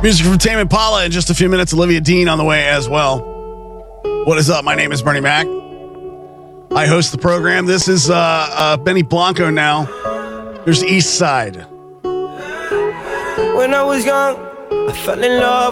Music from Tame Impala in just a few minutes. Olivia Dean on the way as well. What is up? My name is Bernie Mac. I host the program. This is Benny Blanco now. There's East Side. When I was young, I fell in love